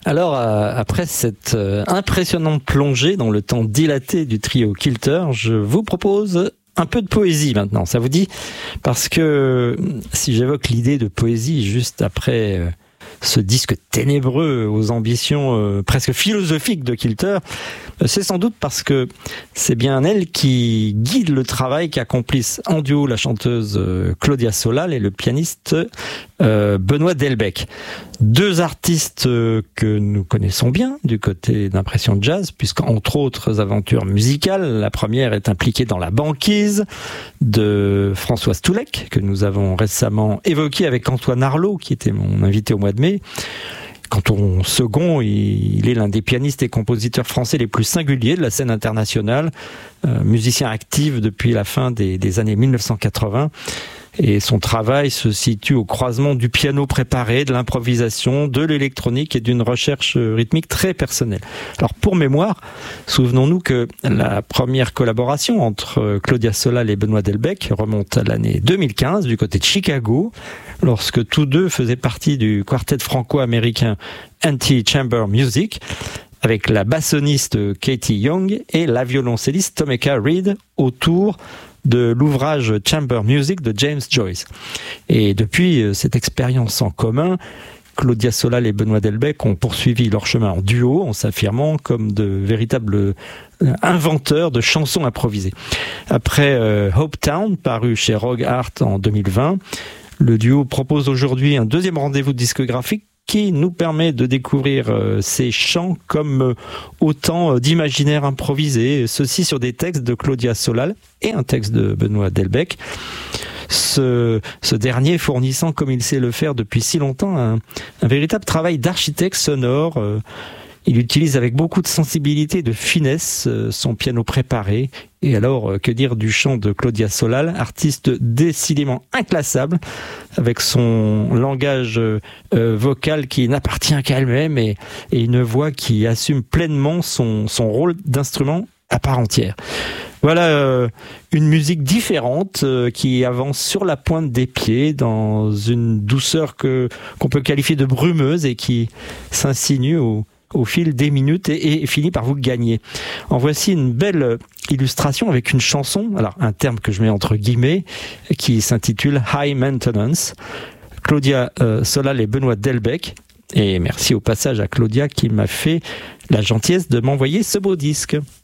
Alors, après cette impressionnante plongée dans le temps dilaté du trio Kilter, je vous propose un peu de poésie maintenant, ça vous dit? Parce que si j'évoque l'idée de poésie juste après ce disque ténébreux aux ambitions presque philosophiques de Kilter, c'est sans doute parce que c'est bien elle qui guide le travail qu'accomplissent en duo la chanteuse Claudia Solal et le pianiste Benoît Delbecq. Deux artistes que nous connaissons bien du côté d'Impression Jazz, puisqu'entre autres aventures musicales, la première est impliquée dans La Banquise de Françoise Toulek, que nous avons récemment évoqué avec Antoine Arlot, qui était mon invité au mois de mai. Quant au second, il est l'un des pianistes et compositeurs français les plus singuliers de la scène internationale, musicien actif depuis la fin des années 1980. Et son travail se situe au croisement du piano préparé, de l'improvisation, de l'électronique et d'une recherche rythmique très personnelle. Alors pour mémoire, souvenons-nous que la première collaboration entre Claudia Solal et Benoît Delbecq remonte à l'année 2015 du côté de Chicago, lorsque tous deux faisaient partie du quartet franco-américain Anti-Chamber Music, avec la bassoniste Katie Young et la violoncelliste Tomeka Reed autour de l'ouvrage Chamber Music de James Joyce. Et depuis cette expérience en commun, Claudia Solal et Benoît Delbecq ont poursuivi leur chemin en duo, en s'affirmant comme de véritables inventeurs de chansons improvisées. Après Hope Town, paru chez Rogue Art en 2020, le duo propose aujourd'hui un deuxième rendez-vous discographique qui nous permet de découvrir ces chants comme autant d'imaginaires improvisés, ceci sur des textes de Claudia Solal et un texte de Benoît Delbecq. Ce dernier fournissant, comme il sait le faire depuis si longtemps, un véritable travail d'architecte sonore. Il utilise avec beaucoup de sensibilité et de finesse son piano préparé. Et alors, que dire du chant de Claudia Solal, artiste décidément inclassable, avec son langage vocal qui n'appartient qu'à elle-même et une voix qui assume pleinement son rôle d'instrument à part entière. Voilà une musique différente qui avance sur la pointe des pieds dans une douceur qu'on peut qualifier de brumeuse et qui s'insinue au fil des minutes et finit par vous gagner. En voici une belle illustration avec une chanson, alors un terme que je mets entre guillemets, qui s'intitule High Maintenance. Claudia Solal et Benoît Delbecq. Et merci au passage à Claudia qui m'a fait la gentillesse de m'envoyer ce beau disque.